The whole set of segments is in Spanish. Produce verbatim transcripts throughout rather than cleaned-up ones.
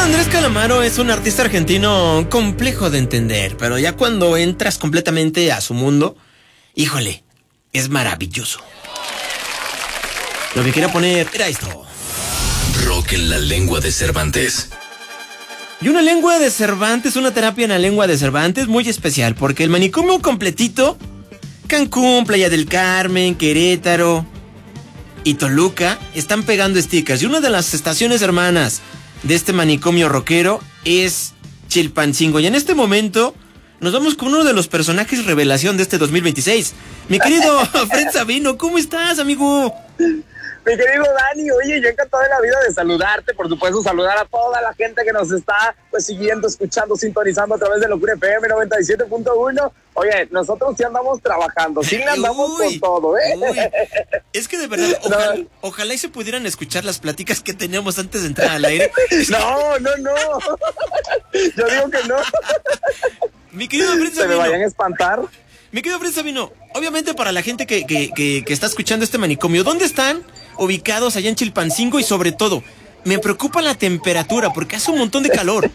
Andrés Calamaro es un artista argentino complejo de entender, pero ya cuando entras completamente a su mundo, híjole, es maravilloso. Lo que quería poner era esto. Rock en la lengua de Cervantes. Y una lengua de Cervantes, una terapia en la lengua de Cervantes muy especial, porque el manicomio completito, Cancún, Playa del Carmen, Querétaro y Toluca, están pegando stickers. Y una de las estaciones hermanas de este manicomio rockero es Chilpancingo. Y en este momento nos vamos con uno de los personajes revelación de este dos mil veintiséis. Mi querido Fred Sabino, ¿cómo estás, amigo? Mi querido Dani, oye, yo encantado de la vida de saludarte, por supuesto, saludar a toda la gente que nos está pues siguiendo, escuchando, sintonizando a través de Locura F M noventa y siete punto uno. Oye, nosotros sí andamos trabajando, sí le andamos Uy, con todo, ¿eh? Uy. Es que de verdad, ojalá, ojalá y se pudieran escuchar las pláticas que teníamos antes de entrar al aire. No, no, no. Yo digo que no. Mi querido Fred Sabino. Se me vayan a espantar. Mi querido Fred Sabino, obviamente para la gente que, que, que, que está escuchando este manicomio, ¿dónde están ubicados allá en Chilpancingo? Y sobre todo, me preocupa la temperatura porque hace un montón de calor.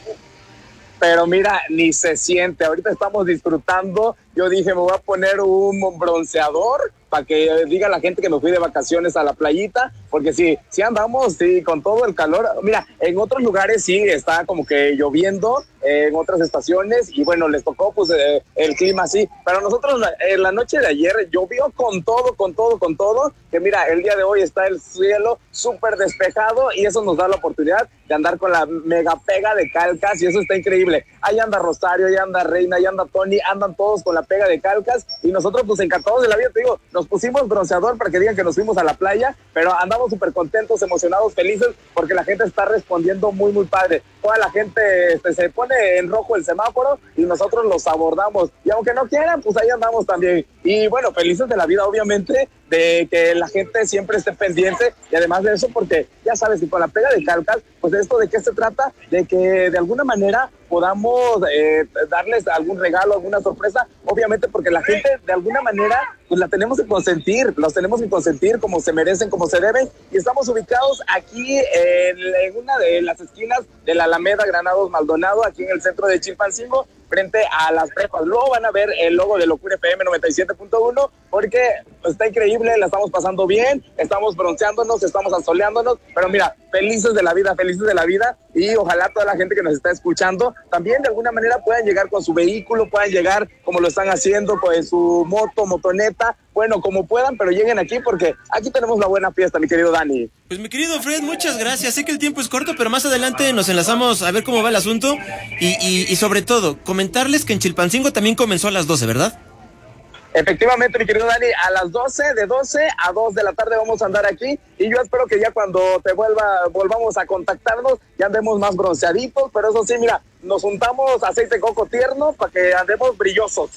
Pero mira, ni se siente. Ahorita estamos disfrutando. Yo dije, me voy a poner un bronceador para que diga la gente que me fui de vacaciones a la playita, porque sí, sí andamos, sí, con todo el calor. Mira, en otros lugares sí está como que lloviendo, eh, en otras estaciones, y bueno, les tocó pues eh, el clima así, pero nosotros en la noche de ayer llovió con todo, con todo, con todo, que mira, el día de hoy está el cielo súper despejado, y eso nos da la oportunidad de andar con la mega pega de calcas, y eso está increíble. Ahí anda Rosario, ahí anda Reina, ahí anda Tony, andan todos con la pega de calcas, y nosotros pues encantados de la vida, te digo, nos pusimos bronceador para que digan que nos fuimos a la playa, pero andamos súper contentos, emocionados, felices, porque la gente está respondiendo muy, muy padre. Toda la gente este, se pone en rojo el semáforo y nosotros los abordamos. Y aunque no quieran, pues ahí andamos también. Y bueno, felices de la vida, obviamente, de que la gente siempre esté pendiente. Y además de eso, porque ya sabes, y con la pega de calcas, pues esto de qué se trata, de que de alguna manera podamos eh, darles algún regalo, alguna sorpresa, obviamente porque la gente de alguna manera pues la tenemos que consentir, los tenemos que consentir como se merecen, como se deben, y estamos ubicados aquí en, en una de las esquinas de la Alameda Granados Maldonado, aquí en el centro de Chilpancingo, frente a las prepas. Luego van a ver el logo de Locura F M noventa y siete punto uno, porque está increíble, la estamos pasando bien, estamos bronceándonos, estamos asoleándonos, pero mira, felices de la vida, felices de la vida, y ojalá toda la gente que nos está escuchando también de alguna manera puedan llegar con su vehículo, puedan llegar como lo están haciendo, con su moto, motoneta, bueno, como puedan, pero lleguen aquí porque aquí tenemos la buena fiesta, mi querido Dani. Pues mi querido Fred, muchas gracias. Sé que el tiempo es corto, pero más adelante nos enlazamos a ver cómo va el asunto. Y, y, y sobre todo, comentarles que en Chilpancingo también comenzó a las doce, ¿verdad? Efectivamente, mi querido Dani, a las doce, de doce a dos de la tarde vamos a andar aquí, y yo espero que ya cuando te vuelva, volvamos a contactarnos, ya andemos más bronceaditos, pero eso sí, mira, nos juntamos aceite de coco tierno para que andemos brillosos.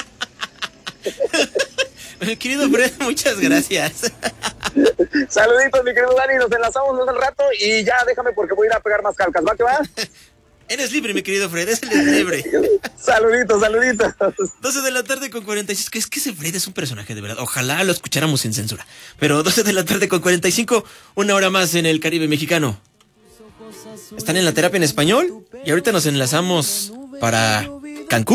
Mi querido Fred, muchas gracias. Saluditos, mi querido Dani, nos enlazamos un rato y ya déjame porque voy a ir a pegar más calcas, ¿va que va? Eres libre, mi querido Fred, eres libre. Saluditos, saluditos. doce de la tarde con cuarenta y seis, que es que ese Fred es un personaje de verdad. Ojalá lo escucháramos sin censura. Pero doce de la tarde con cuarenta y cinco, una hora más en el Caribe mexicano. Están en la terapia en español y ahorita nos enlazamos para Cancún.